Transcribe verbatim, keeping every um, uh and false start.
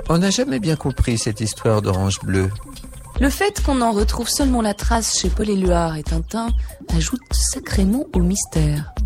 on n'a jamais bien compris cette histoire d'orange bleue. Le fait qu'on en retrouve seulement la trace chez Paul Éluard et Tintin ajoute sacrément au mystère.